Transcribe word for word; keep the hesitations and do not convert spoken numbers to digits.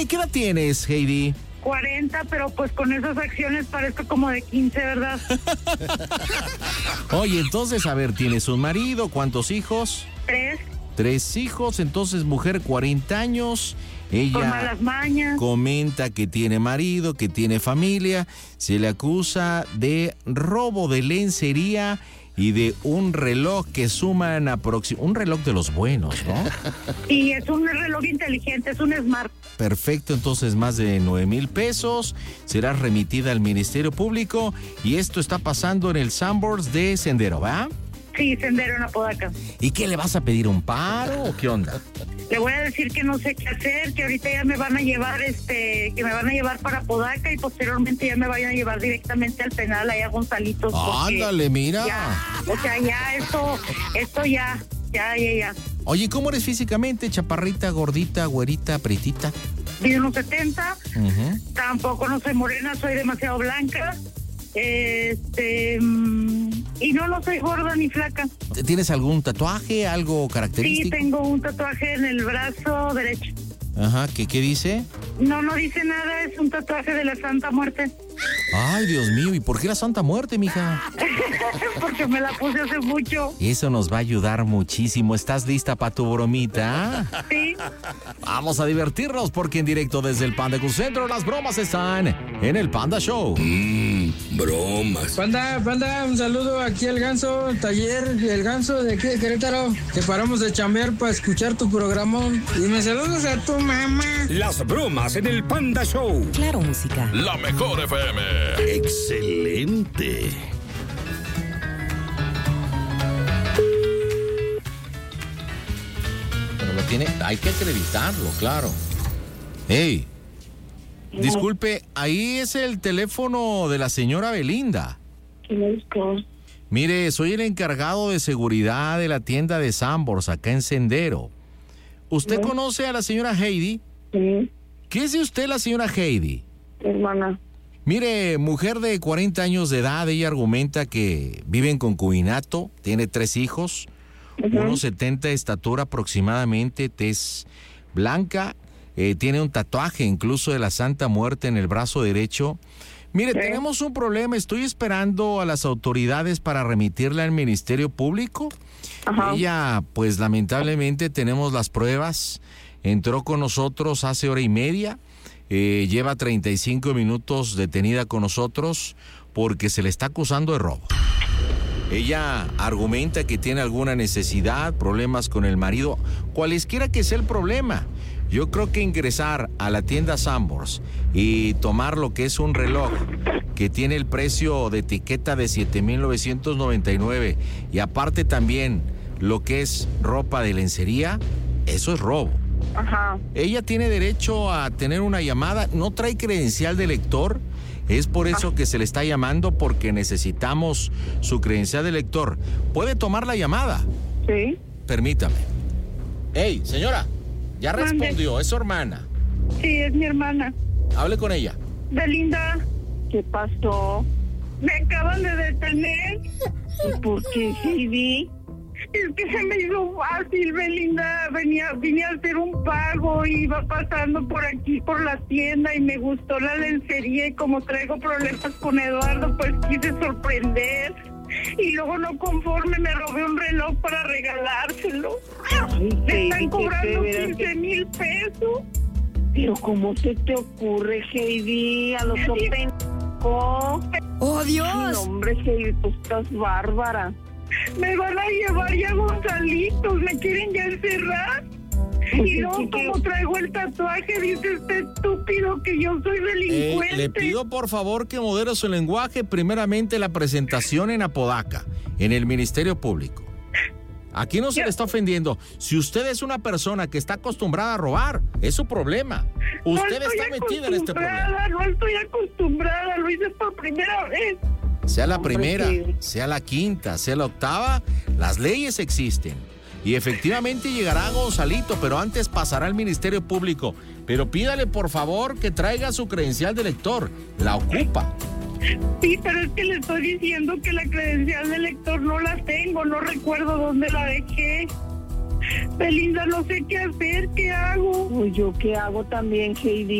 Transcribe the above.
¿qué edad tienes, Heidi? cuarenta, pero pues con esas acciones parezco como de quince, ¿verdad? Oye, entonces, a ver, ¿tienes un marido? ¿Cuántos hijos? Tres. Tres hijos, entonces mujer, cuarenta años. Ella Con malas mañas. comenta que tiene marido, que tiene familia. Se le acusa de robo de lencería y de un reloj que suman aproximadamente... Un reloj de los buenos, ¿no? Y es un reloj inteligente, es un Smart. Perfecto, entonces más de nueve mil pesos. Será remitida al Ministerio Público y esto está pasando en el Sanborns de Sendero, ¿va? Sí, Sendero en Apodaca. ¿Y qué le vas a pedir, un paro o qué onda? Le voy a decir que no sé qué hacer, que ahorita ya me van a llevar, este, que me van a llevar para Apodaca y posteriormente ya me vayan a llevar directamente al penal allá a Gonzalitos. Ándale, mira. Ya, o sea, ya esto, esto ya, ya, ya, ya. Oye, ¿cómo eres físicamente? ¿Chaparrita, gordita, güerita, pretita? Mido unos setenta, Uh-huh. tampoco no soy morena, soy demasiado blanca. Este, mm, y no, no soy gorda ni flaca. ¿Tienes algún tatuaje, algo Sí, característico? tengo un tatuaje en el brazo derecho. Ajá, ¿qué, qué dice? No, no dice nada, es un tatuaje de la Santa Muerte. Ay, Dios mío, ¿y por qué la Santa Muerte, mija? Porque me la puse hace mucho. Eso nos va a ayudar muchísimo. ¿Estás lista para tu bromita? Sí. Vamos a divertirnos porque en directo desde el Panda Cool Center las bromas están en el Panda Show. Mmm, bromas. Panda, Panda, un saludo aquí al Ganso, taller, el Ganso de aquí de Querétaro, que paramos de chambear para escuchar tu programa. Y me saludas a tu mamá. Las bromas en el Panda Show. Claro, música. La mejor F M. Excelente. Pero lo tiene, hay que acreditarlo, claro. Ey, disculpe, ahí es el teléfono de la señora Belinda. Mire, soy el encargado de seguridad de la tienda de Sanborns, acá en Sendero. ¿Usted conoce a la señora Heidi? Sí, ¿Qué es de usted, la señora Heidi? hermana. Mire, mujer de cuarenta años de edad, ella argumenta que vive en concubinato, tiene tres hijos, unos setenta de estatura aproximadamente, tez blanca, eh, tiene un tatuaje incluso de la Santa Muerte en el brazo derecho. Mire, Sí. tenemos un problema, estoy esperando a las autoridades para remitirla al Ministerio Público. Ajá. Ella, pues lamentablemente tenemos las pruebas, entró con nosotros hace hora y media. Eh, lleva treinta y cinco minutos detenida con nosotros porque se le está acusando de robo. Ella argumenta que tiene alguna necesidad, problemas con el marido, cualesquiera que sea el problema. Yo creo que ingresar a la tienda Sanborns y tomar lo que es un reloj que tiene el precio de etiqueta de siete mil novecientos noventa y nueve y aparte también lo que es ropa de lencería, eso es robo. Ajá. Ella tiene derecho a tener una llamada, no trae credencial de lector, es por eso que se le está llamando porque necesitamos su credencial de lector. ¿Puede tomar la llamada? Sí. Permítame. Hey, señora, ya Mande. respondió, es su hermana. Sí, es mi hermana. Hable con ella. Belinda. ¿Qué pasó? Me acaban de detener. ¿Y por qué, Heidi? Es que se me hizo fácil, Belinda. Venía, vine a hacer un pago y iba pasando por aquí, por la tienda, y me gustó la lencería. Y como traigo problemas con Eduardo, pues quise sorprender. Y luego, no conforme, me robé un reloj para regalárselo. Ay, Me Heidi, están qué cobrando feo, quince mil pesos. Pero ¿cómo se te ocurre, Heidi? A los pendejo. ¡Oh, Ay, Dios! no, hombre, Heidi, tú estás bárbara. Me van a llevar ya a Gonzalitos, me quieren ya encerrar. Y luego, Sí, que- como traigo el tatuaje, dice este estúpido que yo soy Eh, delincuente. le pido por favor que modere su lenguaje, primeramente la presentación en Apodaca, en el Ministerio Público. Aquí no se le está ofendiendo. Si usted es una persona que está acostumbrada a robar, es su problema. No Usted estoy está metida en este problema. acostumbrada, No estoy acostumbrada, lo hice por primera vez. Sea la Hombre, primera, sí. sea la quinta, sea la octava, las leyes existen. Y efectivamente llegará a Gonzalito, pero antes pasará al Ministerio Público. Pero pídale por favor que traiga su credencial de lector. La ocupa. Sí, pero es que le estoy diciendo que la credencial de lector no la tengo, no recuerdo dónde la dejé. Belinda, no sé qué hacer, ¿qué hago? Uy, ¿yo qué hago también, Heidi?